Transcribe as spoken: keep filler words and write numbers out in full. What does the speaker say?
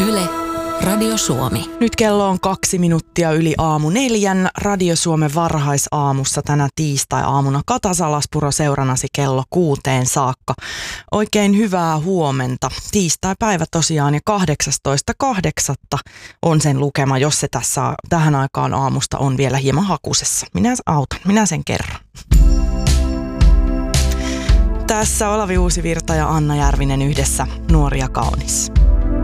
Yle, Radio Suomi. Nyt kello on kaksi minuuttia yli aamu neljän. Radio Suomen varhaisaamussa tänä tiistai-aamuna Kata Salaspuro seuranasi kello kuuteen saakka. Oikein hyvää huomenta. Tiistai-päivä tosiaan ja kahdeksastoista kahdeksatta on sen lukema, jos se tässä tähän aikaan aamusta on vielä hieman hakusessa. Minä autan, minä sen kerron. Tässä Olavi Uusivirta ja Anna Järvinen yhdessä Nuori ja kaunis.